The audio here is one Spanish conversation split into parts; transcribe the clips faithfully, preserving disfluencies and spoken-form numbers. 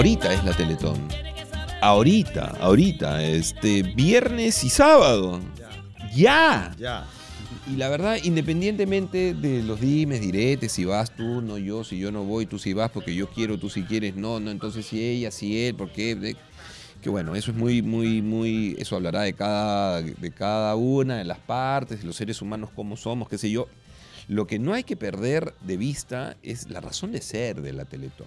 Ahorita es la Teletón. Ahorita, ahorita, este, viernes y sábado. Ya. Ya. Y la verdad, independientemente de los dimes, diretes, si vas tú, no yo, si yo no voy, tú si vas porque yo quiero, tú si quieres, no, no, entonces si ella, si él, porque... De, que bueno, eso es muy, muy, muy, eso hablará de cada, de cada una de las partes, de los seres humanos cómo somos, qué sé yo. Lo que no hay que perder de vista es la razón de ser de la Teletón.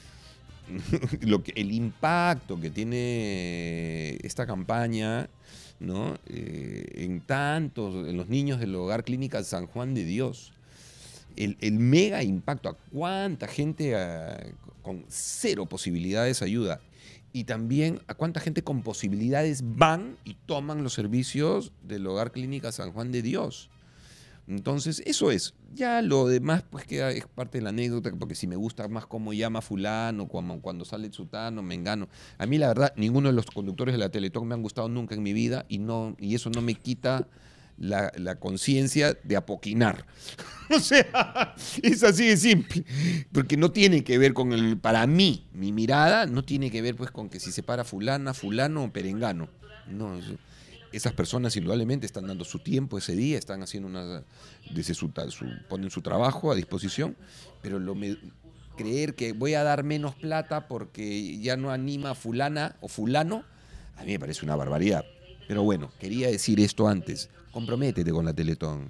Lo que, el impacto que tiene esta campaña, ¿no? Eh, en tantos, en los niños del Hogar Clínica San Juan de Dios. El, el mega impacto, a cuánta gente a, con cero posibilidades ayuda. Y también a cuánta gente con posibilidades van y toman los servicios del Hogar Clínica San Juan de Dios. Entonces, eso es. Ya lo demás, pues, queda, es parte de la anécdota, porque si me gusta más cómo llama fulano, cuando, cuando sale Tsutano, Mengano. A mí, la verdad, ninguno de los conductores de la Teletón me han gustado nunca en mi vida y, no, y eso no me quita la, la conciencia de apoquinar. O sea, es así de simple. Porque no tiene que ver con el... Para mí, mi mirada no tiene que ver, pues, con que si se para fulana, fulano o perengano. No, eso... Esas personas indudablemente están dando su tiempo ese día, están haciendo una, desde su, su, ponen su trabajo a disposición, pero lo me, creer que voy a dar menos plata porque ya no anima a fulana o fulano, a mí me parece una barbaridad. Pero bueno, quería decir esto antes, comprométete con la Teletón,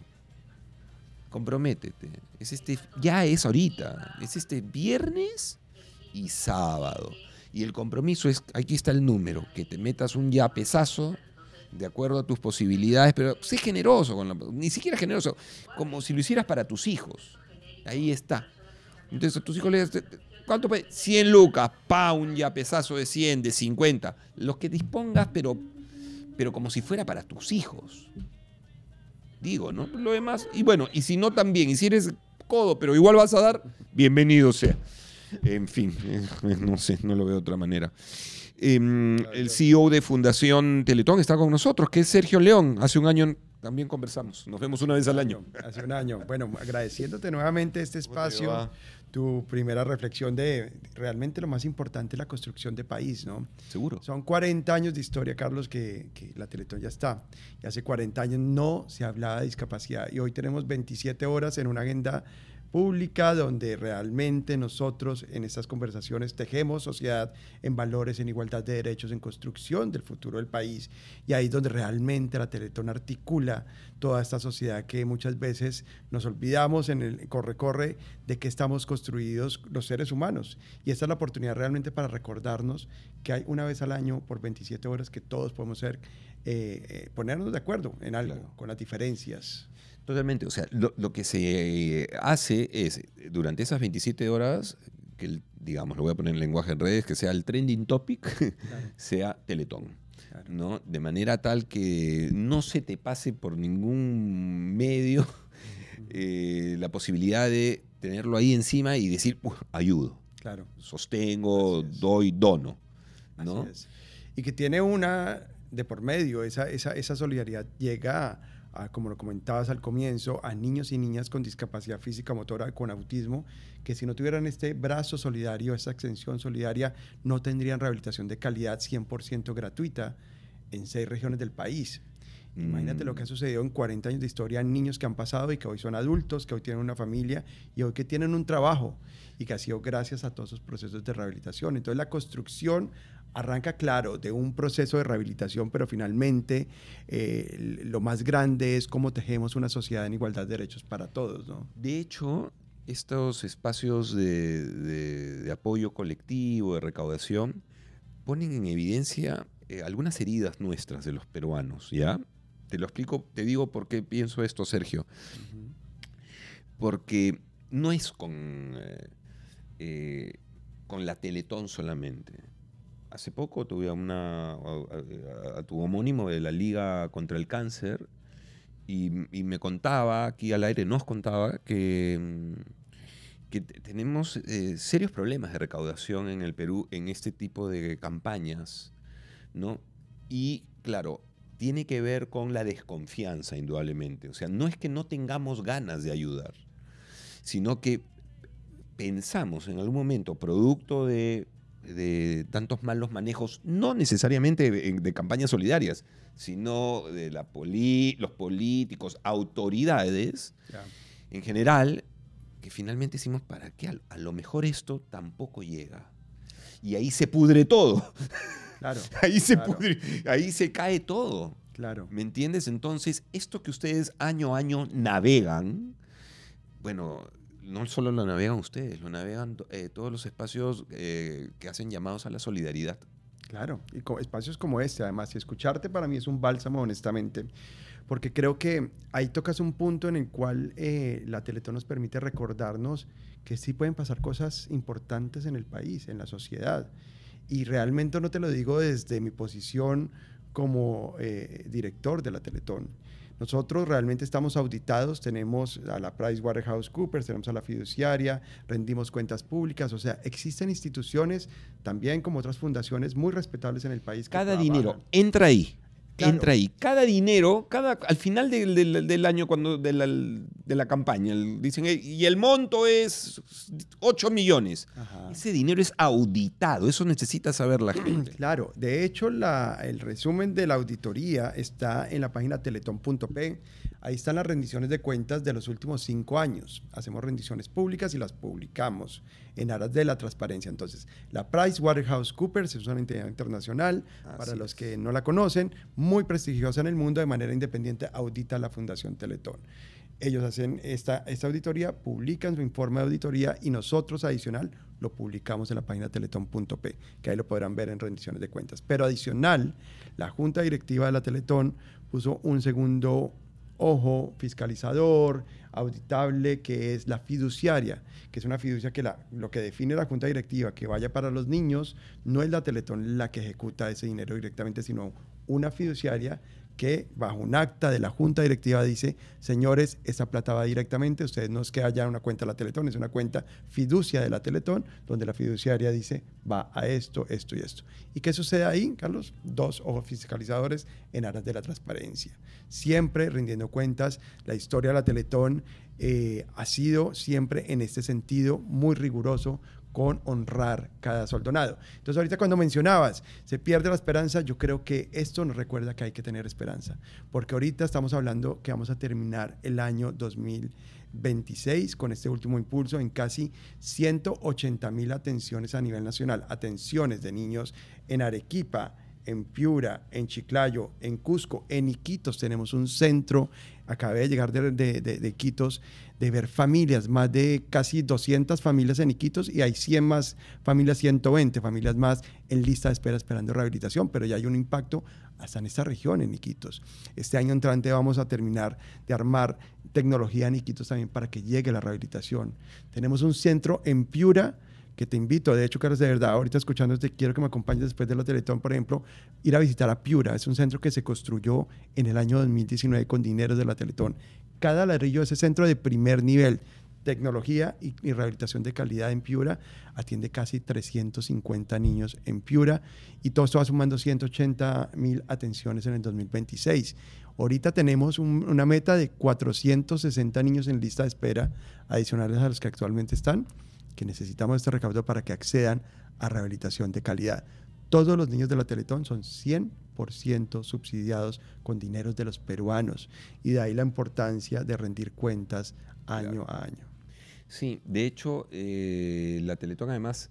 comprométete, es este, ya es ahorita, es este viernes y sábado, y el compromiso es, aquí está el número, que te metas un yapesazo de acuerdo a tus posibilidades, pero sé generoso, con la, ni siquiera generoso, como si lo hicieras para tus hijos. Ahí está. Entonces a tus hijos les ¿cuánto puede? cien lucas, pa, un yapesazo de cien, de cincuenta, los que dispongas, pero, pero como si fuera para tus hijos. Digo, ¿no? Lo demás, y bueno, y si no también, y si eres codo, pero igual vas a dar, bienvenido sea. En fin, no sé, no lo veo de otra manera. Eh, el C E O de Fundación Teletón está con nosotros, que es Sergio León. Hace un año también conversamos. Nos vemos una vez al año. Hace un año. Bueno, agradeciéndote nuevamente este espacio, tu primera reflexión de realmente lo más importante es la construcción de país, ¿no? Seguro. Son cuarenta años de historia, Carlos, que, que la Teletón ya está. Y hace cuarenta años no se hablaba de discapacidad. Y hoy tenemos veintisiete horas en una agenda pública donde realmente nosotros en estas conversaciones tejemos sociedad en valores, en igualdad de derechos, en construcción del futuro del país, y ahí es donde realmente la Teletón articula toda esta sociedad que muchas veces nos olvidamos en el corre-corre de que estamos construidos los seres humanos, y esta es la oportunidad realmente para recordarnos que hay una vez al año por veintisiete horas que todos podemos ser, eh, eh, ponernos de acuerdo en algo, claro, con las diferencias. Totalmente, o sea, lo, lo que se hace es, durante esas veintisiete horas, que el, digamos, lo voy a poner en lenguaje en redes, que sea el trending topic, claro, sea Teletón, claro, ¿no? De manera tal que no se te pase por ningún medio uh-huh. eh, la posibilidad de tenerlo ahí encima y decir, uh, ayudo, claro, sostengo, doy, dono, ¿no? Así es. Y que tiene una de por medio, esa, esa, esa solidaridad llega a A, como lo comentabas al comienzo, a niños y niñas con discapacidad física motora, con autismo, que si no tuvieran este brazo solidario, esta extensión solidaria, no tendrían rehabilitación de calidad cien por ciento gratuita en seis regiones del país. Mm. Imagínate lo que ha sucedido en cuarenta años de historia, niños que han pasado y que hoy son adultos, que hoy tienen una familia y hoy que tienen un trabajo, y que ha sido gracias a todos esos procesos de rehabilitación. Entonces la construcción arranca, claro, de un proceso de rehabilitación, pero finalmente eh, lo más grande es cómo tejemos una sociedad en igualdad de derechos para todos, ¿no? De hecho, estos espacios de, de, de apoyo colectivo, de recaudación, ponen en evidencia eh, algunas heridas nuestras de los peruanos, ¿ya? Te lo explico, te digo por qué pienso esto, Sergio. Uh-huh. Porque no es con, eh, eh, con la Teletón solamente. Hace poco tuve a, una, a, a tu homónimo de la Liga contra el Cáncer y, y me contaba, aquí al aire nos contaba, que, que tenemos eh, serios problemas de recaudación en el Perú en este tipo de campañas, ¿no? Y claro, tiene que ver con la desconfianza, indudablemente. O sea, no es que no tengamos ganas de ayudar, sino que pensamos en algún momento, producto de de tantos malos manejos, no necesariamente de, de campañas solidarias, sino de la poli, los políticos, autoridades, Ya. en general, que finalmente decimos, ¿para qué? A, a lo mejor esto tampoco llega. Y ahí se pudre todo. Claro. Ahí se claro, pudre, ahí se cae todo. Claro. ¿Me entiendes? Entonces, esto que ustedes año a año navegan, bueno, no solo lo navegan ustedes, lo navegan eh, todos los espacios eh, que hacen llamados a la solidaridad. Claro, y con espacios como este, además, y escucharte para mí es un bálsamo, honestamente, porque creo que ahí tocas un punto en el cual eh, la Teletón nos permite recordarnos que sí pueden pasar cosas importantes en el país, en la sociedad, y realmente no te lo digo desde mi posición como eh, director de la Teletón. Nosotros realmente estamos auditados, tenemos a la PricewaterhouseCoopers, tenemos a la fiduciaria, rendimos cuentas públicas, o sea, existen instituciones también como otras fundaciones muy respetables en el país. Cada trabajan. dinero entra ahí. Claro. Entra ahí. Cada dinero, cada, al final del, del, del año, cuando de la, de la campaña, el, dicen, y el monto es ocho millones. Ajá. Ese dinero es auditado, eso necesita saber la gente. Claro, de hecho, la, el resumen de la auditoría está en la página teletón punto pe. Ahí están las rendiciones de cuentas de los últimos cinco años. Hacemos rendiciones públicas y las publicamos en aras de la transparencia. Entonces, la PricewaterhouseCoopers es una entidad internacional, Así para los es. que no la conocen, muy prestigiosa en el mundo, de manera independiente, audita la Fundación Teletón. Ellos hacen esta, esta auditoría, publican su informe de auditoría y nosotros, adicional, lo publicamos en la página teletón punto pe, que ahí lo podrán ver en rendiciones de cuentas. Pero adicional, la Junta Directiva de la Teletón puso un segundo ojo fiscalizador, auditable, que es la fiduciaria, que es una fiducia que la, lo que define la Junta Directiva, que vaya para los niños, no es la Teletón la que ejecuta ese dinero directamente, sino una fiduciaria que bajo un acta de la Junta Directiva dice, señores, esta plata va directamente, ustedes no es que haya una cuenta de la Teletón, es una cuenta fiducia de la Teletón, donde la fiduciaria dice, va a esto, esto y esto. ¿Y qué sucede ahí, Carlos? Dos ojos fiscalizadores en aras de la transparencia. Siempre rindiendo cuentas, la historia de la Teletón eh, ha sido siempre en este sentido muy riguroso, con honrar cada soldonado. Entonces, ahorita cuando mencionabas, se pierde la esperanza, yo creo que esto nos recuerda que hay que tener esperanza, porque ahorita estamos hablando que vamos a terminar el año dos mil veintiséis con este último impulso en casi ciento ochenta mil atenciones a nivel nacional, atenciones de niños en Arequipa, en Piura, en Chiclayo, en Cusco, en Iquitos tenemos un centro, acabé de llegar de, de, de, de Iquitos, de ver familias, más de casi doscientas familias en Iquitos y hay cien más familias, ciento veinte familias más en lista de espera esperando rehabilitación, pero ya hay un impacto hasta en esta región, en Iquitos. Este año entrante vamos a terminar de armar tecnología en Iquitos también para que llegue la rehabilitación. Tenemos un centro en Piura, que te invito, de hecho, Carlos, de verdad, ahorita escuchándote, quiero que me acompañes después de la Teletón, por ejemplo, ir a visitar a Piura. Es un centro que se construyó en el año dos mil diecinueve con dinero de la Teletón. Cada ladrillo de ese centro de primer nivel, tecnología y, y rehabilitación de calidad en Piura, atiende casi trescientos cincuenta niños en Piura y todo esto va sumando ciento ochenta mil atenciones en el dos mil veintiséis. Ahorita tenemos un, una meta de cuatrocientos sesenta niños en lista de espera adicionales a los que actualmente están, que necesitamos este recaudo para que accedan a rehabilitación de calidad. Todos los niños de la Teletón son cien por ciento subsidiados con dineros de los peruanos y de ahí la importancia de rendir cuentas año Claro. a año. Sí, de hecho, eh, la Teletón además,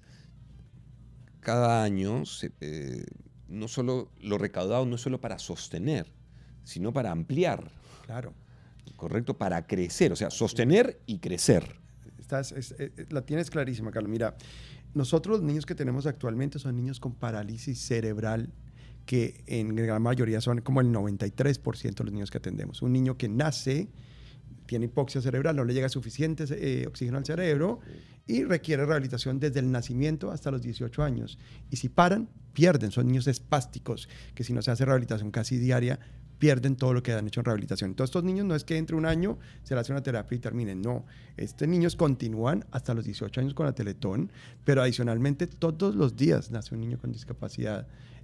cada año, se, eh, no solo lo recaudado no es solo para sostener, sino para ampliar, Claro. ¿correcto? Para crecer, o sea, sostener y crecer. Estás, es, es, la tienes clarísima, Carlos. Mira, nosotros los niños que tenemos actualmente son niños con parálisis cerebral, que en gran mayoría son como el noventa y tres por ciento de los niños que atendemos. Un niño que nace, tiene hipoxia cerebral, no le llega suficiente eh, oxígeno al cerebro y requiere rehabilitación desde el nacimiento hasta los dieciocho años. Y si paran, pierden. Son niños espásticos, que si no se hace rehabilitación casi diaria, pierden todo lo que han hecho en rehabilitación. Entonces, estos niños no es que entre un año se le hace una terapia y terminen, no. Estos niños continúan hasta los dieciocho años con la Teletón, pero adicionalmente todos los días nace un niño con discapacidad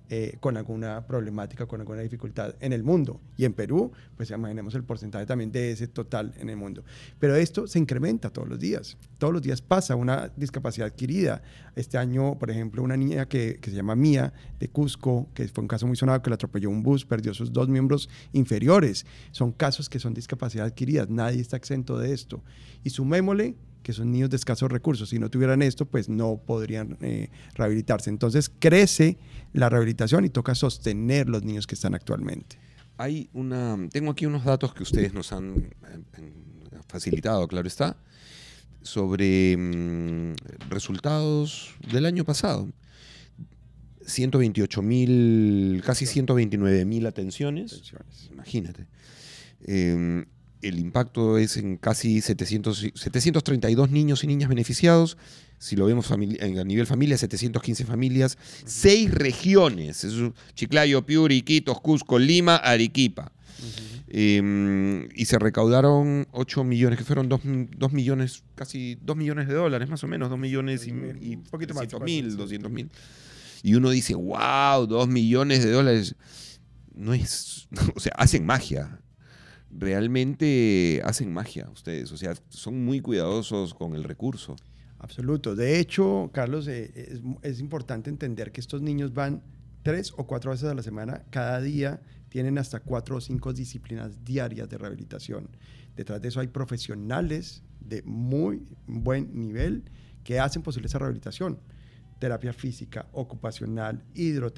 eh, con alguna problemática, con alguna dificultad en el mundo. Y en Perú, pues imaginemos el porcentaje también de ese total en el mundo. Pero esto se incrementa todos los días. Todos los días pasa una discapacidad adquirida. Este año, por ejemplo, una niña que, que se llama Mía, de Cusco, que fue un caso muy sonado, que la atropelló un bus, perdió sus dos miembros inferiores. Son casos que son discapacidad adquiridas. Nadie está exento de esto. Y sumémosle que son niños de escasos recursos. Si no tuvieran esto, pues no podrían eh, rehabilitarse. Entonces crece la rehabilitación y toca sostener los niños que están actualmente. Hay una, tengo aquí unos datos que ustedes nos han eh, facilitado, claro está, sobre mmm, resultados del año pasado. ciento veintiocho mil, casi ciento veintinueve mil atenciones. atenciones. Imagínate. Eh, El impacto es en casi setecientos, setecientos treinta y dos niños y niñas beneficiados. Si lo vemos a nivel familia, setecientas quince familias, seis regiones: Chiclayo, Piura, Iquitos, Cusco, Lima, Arequipa. Uh-huh. eh, y se recaudaron ocho millones, que fueron dos millones, casi dos millones de dólares, más o menos, dos millones y, y un poquito más, mil, doscientos mil. Y uno dice, wow, dos millones de dólares. No es, o sea, hacen magia. Realmente hacen magia ustedes, o sea, son muy cuidadosos con el recurso. Absoluto. De hecho, Carlos, eh, es, es importante entender que estos niños van tres o cuatro veces a la semana, cada día tienen hasta cuatro o cinco disciplinas diarias de rehabilitación. Detrás de eso hay profesionales de muy buen nivel que hacen posible esa rehabilitación. Terapia física, ocupacional, hidroterapia.